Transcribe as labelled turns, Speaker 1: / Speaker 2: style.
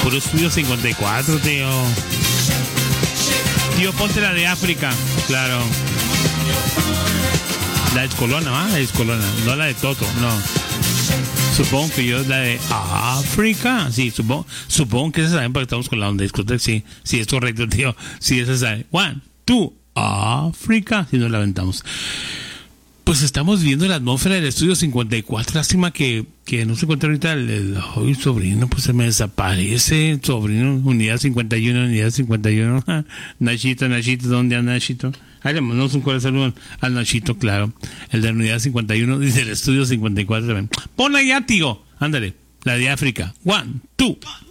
Speaker 1: Puro Estudio 54, tío. Tío, ponte la de África. Claro. La Escolona, ¿va? La Escolona. No la de Toto, no. Supongo que yo es la de África. Sí, supongo que esa saben porque estamos con la onda discoteca. Sí, es correcto, tío. Sí, esa sabe. 1, 2, África. Si nos la aventamos. Pues estamos viendo la atmósfera del Estudio 54. Lástima que no se encuentra ahorita el sobrino, pues se me desaparece. Sobrino, unidad 51. Nachito, ¿dónde anda Nachito? Ahí le mandamos un corazón al Nachito, claro. El de la unidad 51 y del Estudio 54 también. Pon allá, tío. Ándale, la de África. 1, 2.